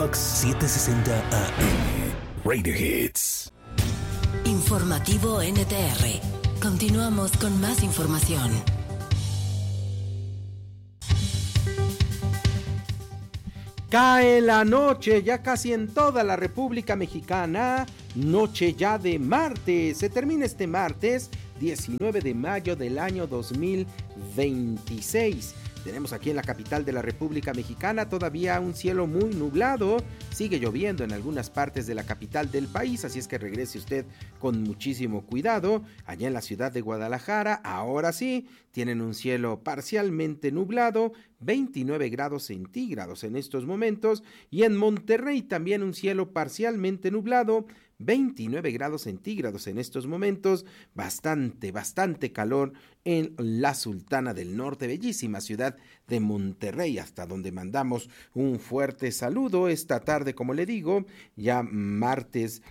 760 AM. Radio Hits. Informativo NTR. Continuamos con más información. Cae la noche ya casi en toda la República Mexicana, noche ya de martes. Se termina este martes 19 de mayo del año 2026. Tenemos aquí en la capital de la República Mexicana todavía un cielo muy nublado, sigue lloviendo en algunas partes de la capital del país, así es que regrese usted con muchísimo cuidado. Allá en la ciudad de Guadalajara, ahora sí, tienen un cielo parcialmente nublado, 29 grados centígrados en estos momentos, y en Monterrey también un cielo parcialmente nublado, 29 grados centígrados en estos momentos, bastante calor en la Sultana del Norte, bellísima ciudad de Monterrey, hasta donde mandamos un fuerte saludo esta tarde, como le digo, ya martes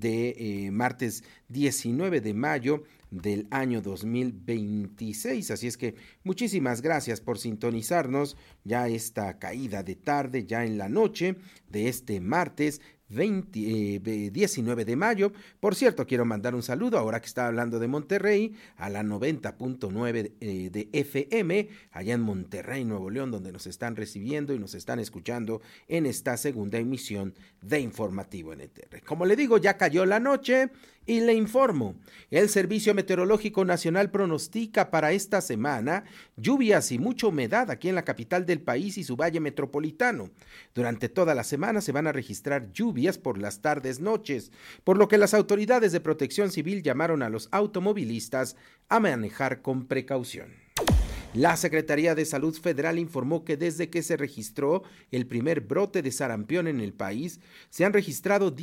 19 de mayo del año 2026, así es que muchísimas gracias por sintonizarnos ya esta caída de tarde, ya en la noche de este martes 19 de mayo. Por cierto, quiero mandar un saludo, ahora que está hablando de Monterrey, a la 90.9 de FM, allá en Monterrey, Nuevo León, donde nos están recibiendo y nos están escuchando en esta segunda emisión de Informativo NTR. Como le digo, ya cayó la noche y le informo, el Servicio Meteorológico Nacional pronostica para esta semana lluvias y mucha humedad aquí en la capital del país y su valle metropolitano. Durante toda la semana se van a registrar lluvias por las tardes, noches, por lo que las autoridades de protección civil llamaron a los automovilistas a manejar con precaución. La Secretaría de Salud Federal informó que desde que se registró el primer brote de sarampión en el país, se han registrado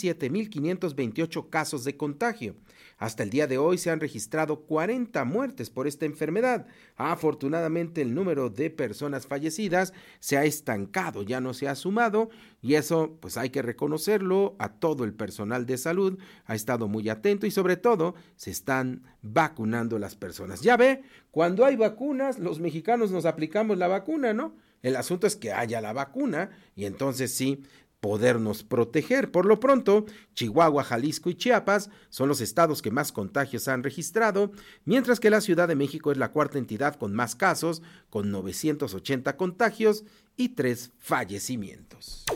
17,528 casos de contagio. Hasta el día de hoy se han registrado 40 muertes por esta enfermedad. Afortunadamente, el número de personas fallecidas se ha estancado, ya no se ha sumado, y eso pues hay que reconocerlo. A todo el personal de salud ha estado muy atento y sobre todo se están vacunando las personas. Ya ve, cuando hay vacunas, los mexicanos nos aplicamos la vacuna, ¿no? El asunto es que haya la vacuna y entonces sí podernos proteger. Por lo pronto, Chihuahua, Jalisco y Chiapas son los estados que más contagios han registrado, mientras que la Ciudad de México es la cuarta entidad con más casos, con 980 contagios y 3 fallecimientos.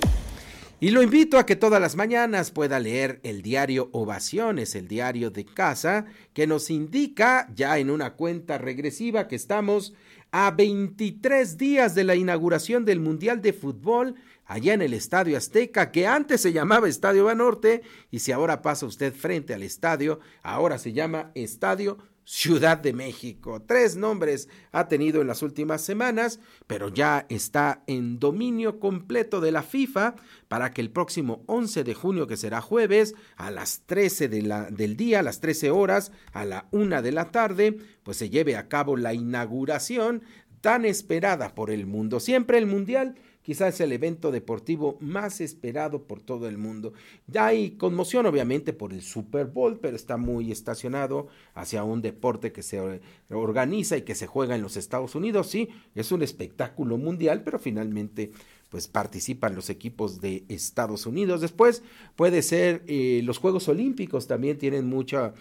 Y lo invito a que todas las mañanas pueda leer el diario Ovaciones, el diario de casa, que nos indica ya en una cuenta regresiva que estamos a 23 días de la inauguración del Mundial de Fútbol allá en el Estadio Azteca, que antes se llamaba Estadio Banorte, y si ahora pasa usted frente al estadio, ahora se llama Estadio Ciudad de México. 3 nombres ha tenido en las últimas semanas, pero ya está en dominio completo de la FIFA para que el próximo 11 de junio, que será jueves, a las 13 del día, a las 13 horas, a la 1 de la tarde, pues se lleve a cabo la inauguración tan esperada por el mundo. Siempre el Mundial quizás es el evento deportivo más esperado por todo el mundo. Ya hay conmoción obviamente por el Super Bowl, pero está muy estacionado hacia un deporte que se organiza y que se juega en los Estados Unidos. Sí, es un espectáculo mundial, pero finalmente pues participan los equipos de Estados Unidos. Después puede ser los Juegos Olímpicos, también tienen mucha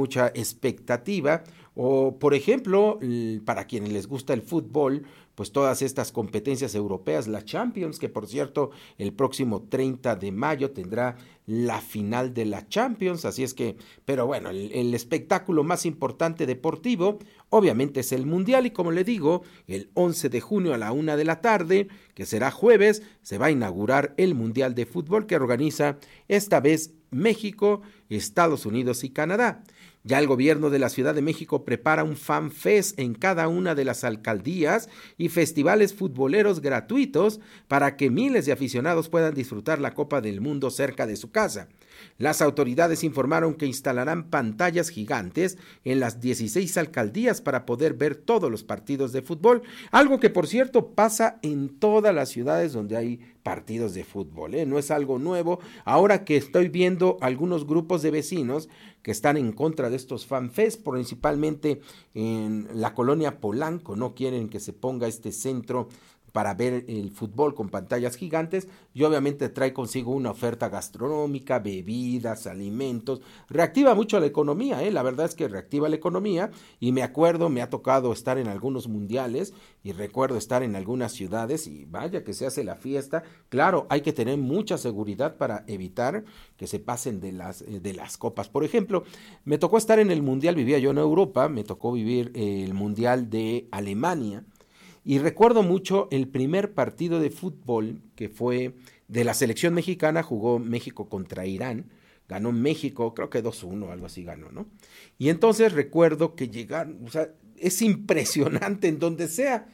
expectativa, o por ejemplo, para quienes les gusta el fútbol, pues todas estas competencias europeas, la Champions, que por cierto el próximo 30 de mayo tendrá la final de la Champions, así es que, pero bueno, el espectáculo más importante deportivo obviamente es el Mundial, y como le digo, el 11 de junio a la 1 de la tarde, que será jueves, se va a inaugurar el Mundial de Fútbol que organiza esta vez México, Estados Unidos y Canadá. Ya el gobierno de la Ciudad de México prepara un Fan Fest en cada una de las alcaldías y festivales futboleros gratuitos para que miles de aficionados puedan disfrutar la Copa del Mundo cerca de su casa. Las autoridades informaron que instalarán pantallas gigantes en las 16 alcaldías para poder ver todos los partidos de fútbol, algo que por cierto pasa en todas las ciudades donde hay partidos de fútbol, no es algo nuevo. Ahora que estoy viendo algunos grupos de vecinos que están en contra de estos fanfest, principalmente en la colonia Polanco, no quieren que se ponga este centro para ver el fútbol con pantallas gigantes y obviamente trae consigo una oferta gastronómica, bebidas, alimentos, reactiva mucho la economía, la verdad es que reactiva la economía y me acuerdo, me ha tocado estar en algunos mundiales y recuerdo estar en algunas ciudades y vaya que se hace la fiesta, claro, hay que tener mucha seguridad para evitar que se pasen de las copas, por ejemplo, me tocó estar en el mundial, vivía yo en Europa, me tocó vivir el mundial de Alemania. Y recuerdo mucho el primer partido de fútbol que fue de la selección mexicana, jugó México contra Irán, ganó México, creo que 2-1, algo así ganó, ¿no? Y entonces recuerdo que llegaron, o sea, es impresionante en donde sea,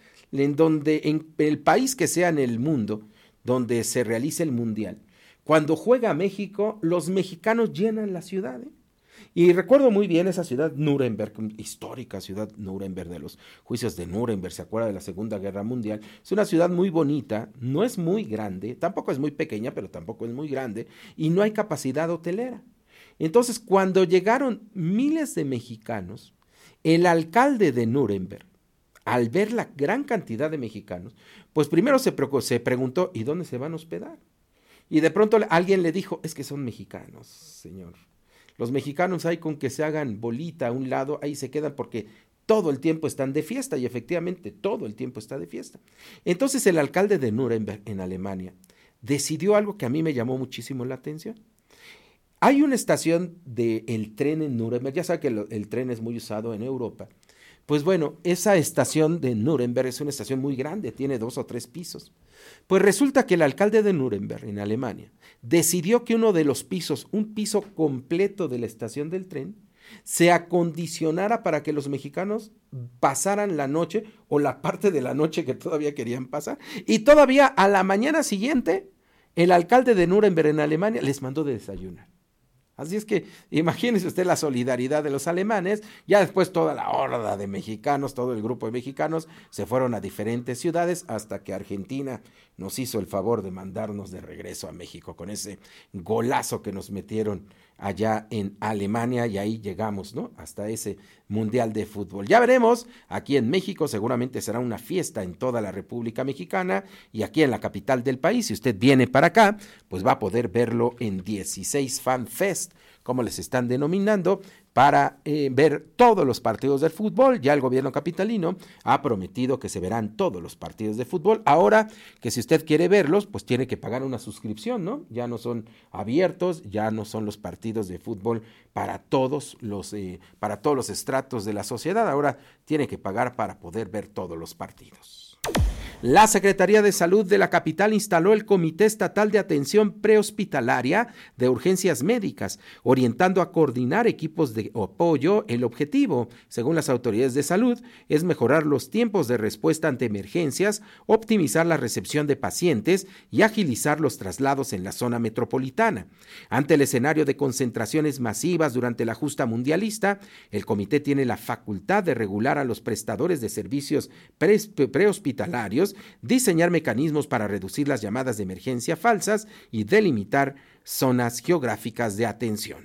en el país que sea en el mundo, donde se realice el mundial. Cuando juega México, los mexicanos llenan la ciudad, ¿eh? Y recuerdo muy bien esa ciudad, Nuremberg, histórica ciudad Nuremberg, de los juicios de Nuremberg, se acuerda de la Segunda Guerra Mundial. Es una ciudad muy bonita, no es muy grande, tampoco es muy pequeña, pero tampoco es muy grande, y no hay capacidad hotelera. Entonces, cuando llegaron miles de mexicanos, el alcalde de Nuremberg, al ver la gran cantidad de mexicanos, pues primero se preguntó, ¿y dónde se van a hospedar? Y de pronto alguien le dijo, es que son mexicanos, señor. Los mexicanos hay con que se hagan bolita a un lado, ahí se quedan porque todo el tiempo están de fiesta y efectivamente todo el tiempo está de fiesta. Entonces el alcalde de Nuremberg en Alemania decidió algo que a mí me llamó muchísimo la atención. Hay una estación del tren en Nuremberg, ya sabe que el tren es muy usado en Europa. Pues bueno, esa estación de Nuremberg es una estación muy grande, tiene 2 o 3 pisos. Pues resulta que el alcalde de Nuremberg, en Alemania, decidió que uno de los pisos, un piso completo de la estación del tren, se acondicionara para que los mexicanos pasaran la noche o la parte de la noche que todavía querían pasar. Y todavía a la mañana siguiente, el alcalde de Nuremberg en Alemania les mandó de desayunar. Así es que imagínese usted la solidaridad de los alemanes, ya después toda la horda de mexicanos, todo el grupo de mexicanos se fueron a diferentes ciudades hasta que Argentina nos hizo el favor de mandarnos de regreso a México con ese golazo que nos metieron allá en Alemania y ahí llegamos, ¿no? Hasta ese mundial de fútbol. Ya veremos, aquí en México seguramente será una fiesta en toda la República Mexicana y aquí en la capital del país, si usted viene para acá, pues va a poder verlo en 16 Fan Fest, como les están denominando, para ver todos los partidos del fútbol. Ya el gobierno capitalino ha prometido que se verán todos los partidos de fútbol. Ahora que si usted quiere verlos, pues tiene que pagar una suscripción, ¿no? Ya no son abiertos, ya no son los partidos de fútbol para todos los estratos de la sociedad. Ahora tiene que pagar para poder ver todos los partidos. La Secretaría de Salud de la capital instaló el Comité Estatal de Atención Prehospitalaria de Urgencias Médicas, orientando a coordinar equipos de apoyo. El objetivo, según las autoridades de salud, es mejorar los tiempos de respuesta ante emergencias, optimizar la recepción de pacientes y agilizar los traslados en la zona metropolitana. Ante el escenario de concentraciones masivas durante la justa mundialista, el comité tiene la facultad de regular a los prestadores de servicios prehospitalarios, diseñar mecanismos para reducir las llamadas de emergencia falsas y delimitar zonas geográficas de atención.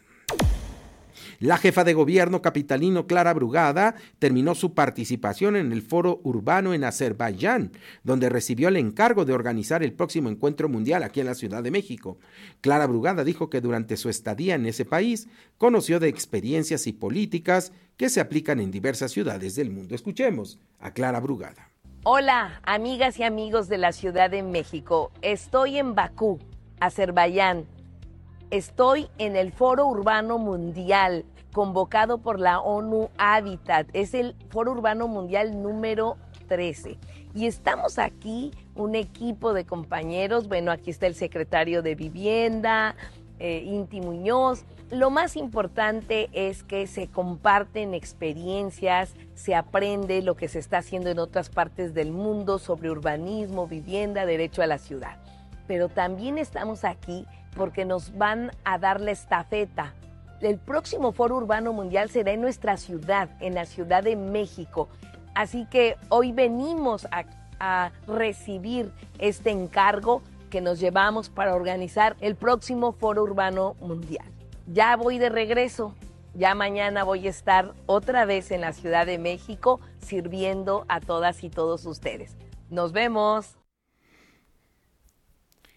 La jefa de gobierno capitalino Clara Brugada terminó su participación en el Foro Urbano en Azerbaiyán, donde recibió el encargo de organizar el próximo encuentro mundial aquí en la Ciudad de México. Clara Brugada dijo que durante su estadía en ese país conoció de experiencias y políticas que se aplican en diversas ciudades del mundo. Escuchemos a Clara Brugada. Hola, amigas y amigos de la Ciudad de México. Estoy en Bakú, Azerbaiyán. Estoy en el Foro Urbano Mundial, convocado por la ONU Habitat. Es el Foro Urbano Mundial número 13. Y estamos aquí, un equipo de compañeros. Bueno, aquí está el secretario de Vivienda, Inti Muñoz. Lo más importante es que se comparten experiencias, se aprende lo que se está haciendo en otras partes del mundo sobre urbanismo, vivienda, derecho a la ciudad. Pero también estamos aquí porque nos van a dar la estafeta. El próximo Foro Urbano Mundial será en nuestra ciudad, en la Ciudad de México. Así que hoy venimos a recibir este encargo que nos llevamos para organizar el próximo Foro Urbano Mundial. Ya voy de regreso, ya mañana voy a estar otra vez en la Ciudad de México sirviendo a todas y todos ustedes. Nos vemos.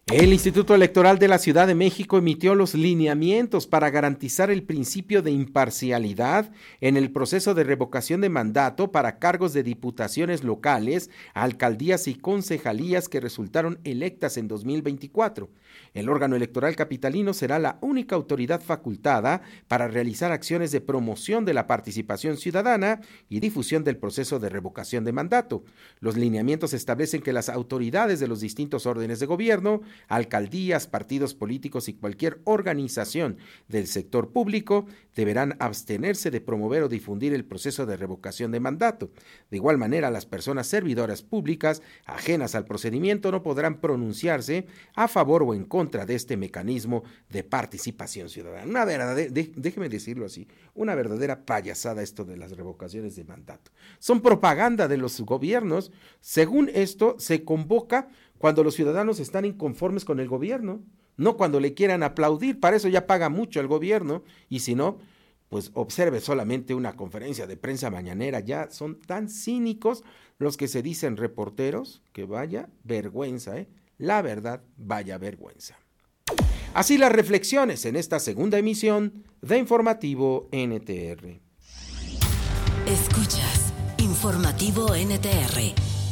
El Instituto Electoral de la Ciudad de México emitió los lineamientos para garantizar el principio de imparcialidad en el proceso de revocación de mandato para cargos de diputaciones locales, alcaldías y concejalías que resultaron electas en 2024. El órgano electoral capitalino será la única autoridad facultada para realizar acciones de promoción de la participación ciudadana y difusión del proceso de revocación de mandato. Los lineamientos establecen que las autoridades de los distintos órdenes de gobierno, alcaldías, partidos políticos y cualquier organización del sector público deberán abstenerse de promover o difundir el proceso de revocación de mandato. De igual manera, las personas servidoras públicas ajenas al procedimiento no podrán pronunciarse a favor o en contra de este mecanismo de participación ciudadana. Una verdadera, déjeme decirlo así, una verdadera payasada esto de las revocaciones de mandato. Son propaganda de los gobiernos. Según esto, se convoca cuando los ciudadanos están inconformes con el gobierno, no cuando le quieran aplaudir. Para eso ya paga mucho el gobierno, y si no, pues observe solamente una conferencia de prensa mañanera. Ya son tan cínicos los que se dicen reporteros que vaya vergüenza, la verdad, vaya vergüenza. Así las reflexiones en esta segunda emisión de Informativo NTR. Escuchas Informativo NTR.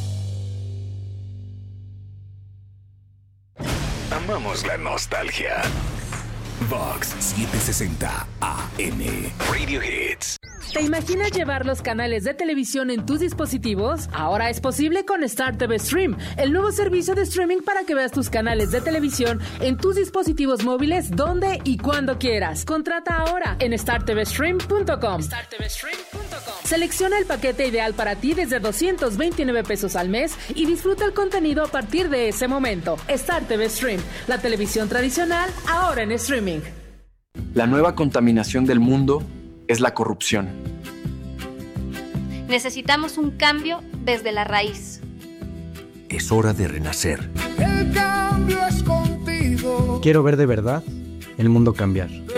Amamos la nostalgia. Vox 760 AM. Radio Hits. ¿Te imaginas llevar los canales de televisión en tus dispositivos? Ahora es posible con Star TV Stream, el nuevo servicio de streaming para que veas tus canales de televisión en tus dispositivos móviles donde y cuando quieras. Contrata ahora en startvstream.com. Selecciona el paquete ideal para ti desde 229 pesos al mes y disfruta el contenido a partir de ese momento. Star TV Stream, la televisión tradicional ahora en streaming. La nueva contaminación del mundo es la corrupción. Necesitamos un cambio desde la raíz. Es hora de renacer. El cambio es contigo. Quiero ver de verdad el mundo cambiar.